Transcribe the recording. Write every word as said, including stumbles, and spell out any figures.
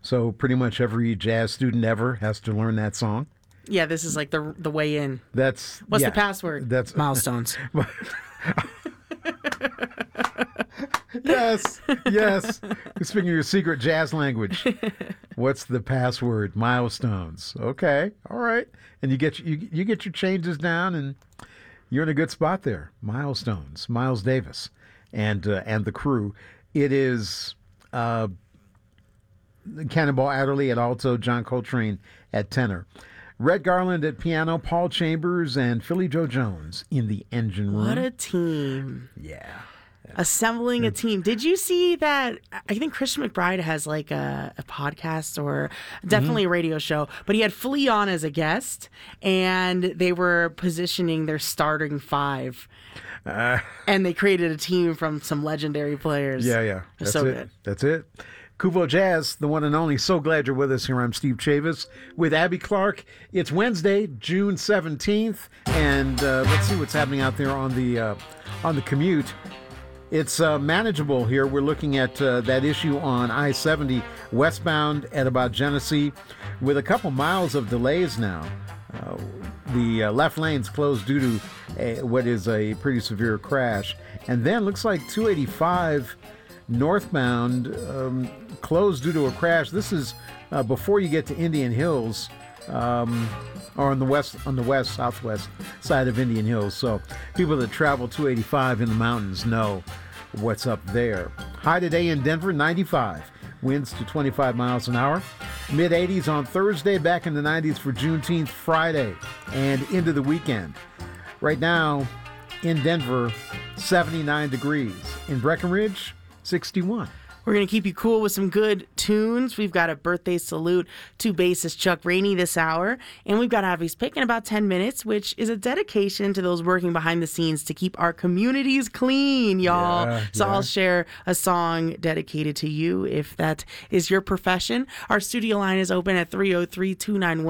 So pretty much every jazz student ever has to learn that song. Yeah, this is like the the way in. That's What's yeah, the password? That's Milestones. Yes, yes. Speaking your secret jazz language, what's the password? Milestones. Okay, all right. And you get you you get your changes down, and you're in a good spot there. Milestones. Miles Davis, and uh, and the crew. It is uh, Cannonball Adderley at alto, John Coltrane at tenor. Red Garland at piano, Paul Chambers, and Philly Joe Jones in the engine room. What a team. Yeah. Assembling a team. Did you see that? I think Christian McBride has like a, a podcast or definitely Mm-hmm. a radio show, but he had Flea on as a guest and they were positioning their starting five. Uh, and they created a team from some legendary players. Yeah, yeah. It's That's so it. good. That's it. Kuvo Jazz, the one and only. So glad you're with us here. I'm Steve Chavis with Abby Clark. It's Wednesday, June seventeenth, and uh, let's see what's happening out there on the uh, on the commute. It's uh, manageable here. We're looking at uh, that issue on I seventy westbound at about Genesee with a couple miles of delays now. Uh, the uh, left lane's closed due to a, what is a pretty severe crash. And then looks like two eighty-five northbound um, closed due to a crash. This is uh, before you get to Indian Hills, um, or on the west, on the west southwest side of Indian Hills. So people that travel two eighty-five in the mountains know what's up there. High today in Denver, ninety-five. Winds to twenty-five miles an hour. Mid eighties on Thursday, back in the nineties for Juneteenth Friday and into the weekend. Right now in Denver, seventy-nine degrees. In Breckenridge, sixty-one. We're going to keep you cool with some good tunes. We've got a birthday salute to bassist Chuck Rainey this hour. And we've got Abby's Pick in about ten minutes, which is a dedication to those working behind the scenes to keep our communities clean, y'all. Yeah, so yeah. I'll share a song dedicated to you if that is your profession. Our studio line is open at three oh three, two nine one